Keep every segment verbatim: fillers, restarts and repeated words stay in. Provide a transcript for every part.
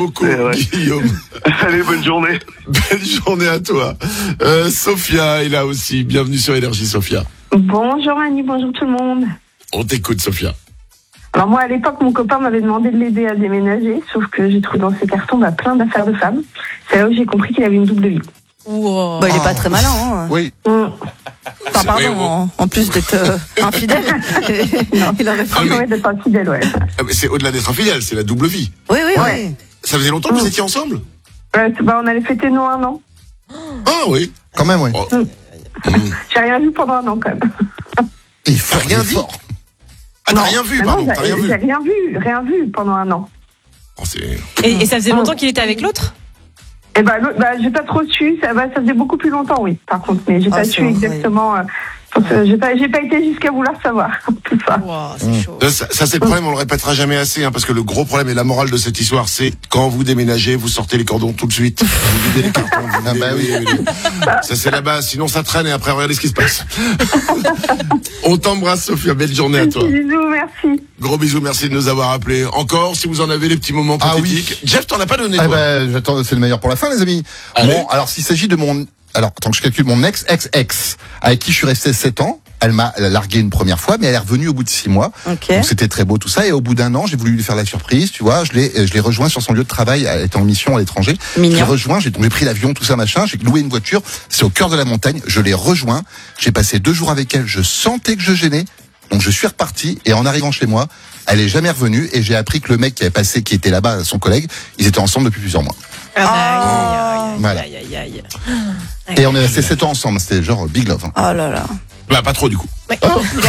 beaucoup, Guillaume. Allez, bonne journée. Belle journée à toi. Euh, Sophia est là aussi. Bienvenue sur Énergie, Sophia. Bonjour Annie, bonjour tout le monde. On t'écoute, Sophia. Alors moi, à l'époque, mon copain m'avait demandé de l'aider à déménager, sauf que j'ai trouvé dans ses cartons bah, plein d'affaires de femmes. C'est là où j'ai compris qu'il avait une double vie. Wow. Bah, il est pas très malin, hein. Oui. Mmh. Enfin, pardon, oui, bon. en, en plus d'être euh, infidèle. Non, il aurait pas pu. envie d'être infidèle, ouais. Ah, mais c'est au-delà d'être infidèle, c'est la double vie. Oui, oui, Ouais. oui. Ça faisait longtemps que vous étiez ensemble? Ouais, c'est- bah, on allait fêter nos un an. Ah oui. Quand même, oui. Oh. Mmh. J'ai rien vu pendant un an, quand même. Il faut rien dit. Ah, t'as Non. rien vu, Ah pardon, non, t'as rien j'ai vu. j'ai rien vu, rien vu pendant un an. Oh, c'est... Et, et ça faisait longtemps qu'il était avec l'autre? Et bah, l'autre- bah, j'ai pas trop su, ça, bah, ça faisait beaucoup plus longtemps, oui, par contre, mais j'ai Ah, pas c'est su horrible. exactement, euh, parce que j'ai pas, j'ai pas été jusqu'à vouloir savoir tout ça. Wow, c'est chaud. Ça, ça, ça, c'est le problème, on le répétera jamais assez, hein, parce que le gros problème et la morale de cette histoire, c'est quand vous déménagez, vous sortez les cordons tout de suite. Vous videz les cartons. Vous Ah bah videz- oui. Ça, c'est la base, sinon ça traîne et après, regardez ce qui se passe. On t'embrasse, Sophia. Belle journée à toi. Bisous, merci. Gros bisous, merci de nous avoir appelés. Encore, si vous en avez les petits moments Ah pathétiques. Jeff, t'en as pas donné, Ah toi. bah, j'attends, c'est le meilleur pour la fin, les amis. Allez. Bon, alors s'il s'agit de mon, alors tant que je calcule mon ex ex ex avec qui je suis resté sept ans. Elle m'a largué une première fois, mais elle est revenue au bout de six mois. Ok. Donc c'était très beau tout ça. Et au bout d'un an, j'ai voulu lui faire la surprise, tu vois. Je l'ai, je l'ai rejoint sur son lieu de travail. Elle était en mission à l'étranger. Mignon. Je l'ai rejoint. J'ai donc j'ai pris l'avion, tout ça machin. J'ai loué une voiture. C'est au cœur de la montagne. Je l'ai rejoint. J'ai passé deux jours avec elle. Je sentais que je gênais. Donc je suis reparti. Et en arrivant chez moi, elle est jamais revenue. Et j'ai appris que le mec qui avait passé, qui était là-bas, son collègue, ils étaient ensemble depuis plusieurs mois. Ah bah, aïe, aïe, Voilà. aïe, aïe, aïe. Et on est resté sept ans ensemble. C'était genre big love. hein. Oh là là. Bah, pas trop, du coup. Je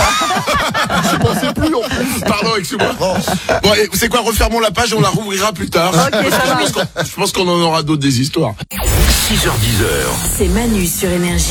pensais plus. en plus. Pardon, excuse-moi. Bon, et vous savez quoi, refermons la page et on la rouvrira plus tard. Ok, ça je, marche. pense qu'on, je pense qu'on en aura d'autres des histoires. six heures dix heures. C'est Manu sur Énergie.